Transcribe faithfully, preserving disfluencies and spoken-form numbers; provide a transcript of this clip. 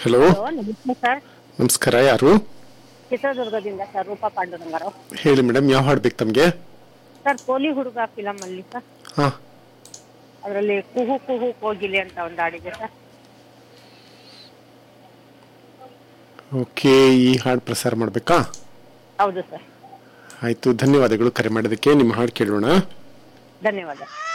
Hello, hello ನಮಸ್ತೆ sir. ನಮಸ್ಕಾರ. ಯಾರು? ಚಿತ್ರದುರ್ಗದಿಂದ ಸರ್, ರೂಪಾ ಪಾಂಡುರಂಗರಾವ್. ಹೇಳಿ ಮೇಡಮ್, ಯಾವ ಹಾಡು ಬೇಕು ತಮಗೆ? ಸರ್, ಕೋಲಿ ಹುಡುಗ ಫಿಲಮ್ ಅಲ್ಲಿ ಸರ್, ಹಾ, ಅದರಲ್ಲಿ ಕುಹು ಕುಹು ಕೋಗಿಲೆ ಅಂತ ಒಂದು ಹಾಡಿದೆ ಸರ್. ಓಕೆ, ಈ ಹಾಡು ಪ್ರಸಾರ ಮಾಡಬೇಕಾ? ಹೌದು ಸರ್. ಆಯಿತು, ಧನ್ಯವಾದಗಳು ಕರೆ ಮಾಡೋದಕ್ಕೆ. ನಿಮ್ಮ ಹಾಡು ಕೇಳೋಣ. ಧನ್ಯವಾದ.